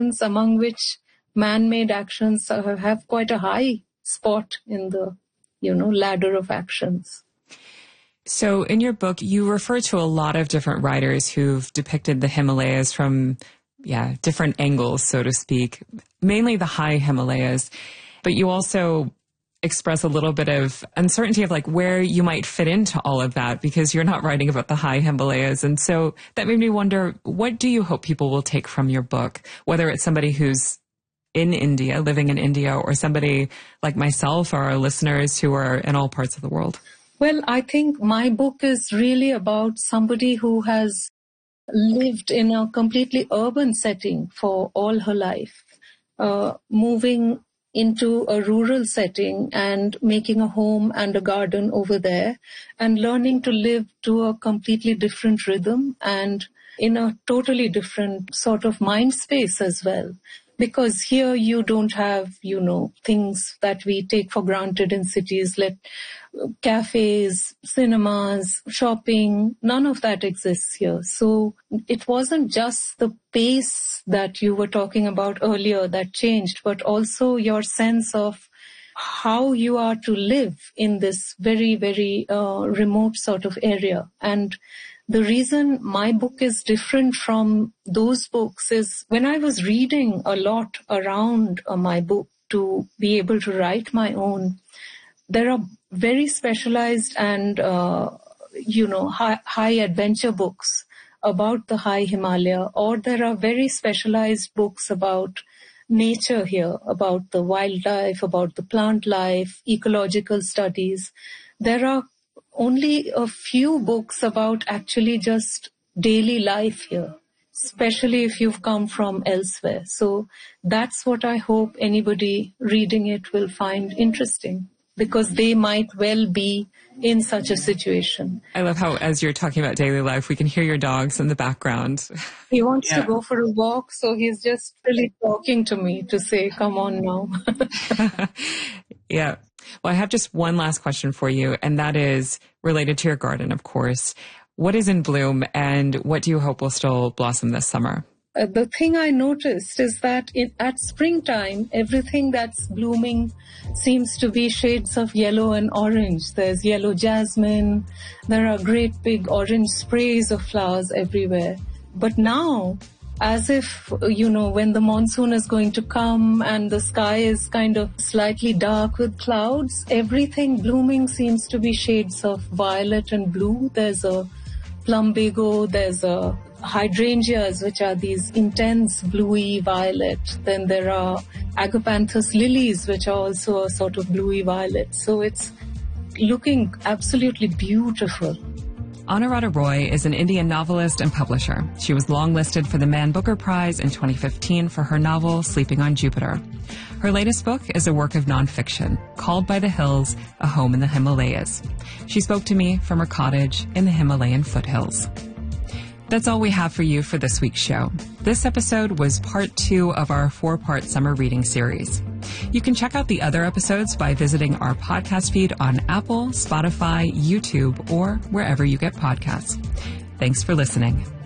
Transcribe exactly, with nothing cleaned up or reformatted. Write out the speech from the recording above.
among which man-made actions have quite a high spot in the, you know, ladder of actions. So in your book, you refer to a lot of different writers who've depicted the Himalayas from, yeah, different angles, so to speak, mainly the high Himalayas. But you also express a little bit of uncertainty of like where you might fit into all of that because you're not writing about the high Himalayas. And so that made me wonder, what do you hope people will take from your book, whether it's somebody who's in India, living in India, or somebody like myself or our listeners who are in all parts of the world? Well, I think my book is really about somebody who has lived in a completely urban setting for all her life, uh, moving into a rural setting and making a home and a garden over there and learning to live to a completely different rhythm and in a totally different sort of mind space as well. Because here you don't have, you know, things that we take for granted in cities, like cafes, cinemas, shopping, none of that exists here. So it wasn't just the pace that you were talking about earlier that changed, but also your sense of how you are to live in this very, very uh, remote sort of area. And the reason my book is different from those books is when I was reading a lot around uh, my book to be able to write my own, there are very specialized and, uh, you know, high, high adventure books about the high Himalaya, or there are very specialized books about nature here, about the wildlife, about the plant life, ecological studies. There are only a few books about actually just daily life here, especially if you've come from elsewhere. So that's what I hope anybody reading it will find interesting, because they might well be in such a situation. I love how, as you're talking about daily life, we can hear your dogs in the background. He wants yeah. to go for a walk, so he's just really talking to me to say, come on now. Yeah. Well, I have just one last question for you, and that is related to your garden, of course. What is in bloom, and what do you hope will still blossom this summer? Uh, the thing I noticed is that in, at springtime, everything that's blooming seems to be shades of yellow and orange. There's yellow jasmine. There are great big orange sprays of flowers everywhere. But now, as if, you know, when the monsoon is going to come and the sky is kind of slightly dark with clouds, everything blooming seems to be shades of violet and blue. There's a plumbago, there's a hydrangeas, which are these intense bluey violet. Then there are agapanthus lilies, which are also a sort of bluey violet. So it's looking absolutely beautiful. Anuradha Roy is an Indian novelist and publisher. She was longlisted for the Man Booker Prize in twenty fifteen for her novel Sleeping on Jupiter. Her latest book is a work of nonfiction, Called by the Hills, A Home in the Himalayas. She spoke to me from her cottage in the Himalayan foothills. That's all we have for you for this week's show. This episode was part two of our four-part summer reading series. You can check out the other episodes by visiting our podcast feed on Apple, Spotify, YouTube, or wherever you get podcasts. Thanks for listening.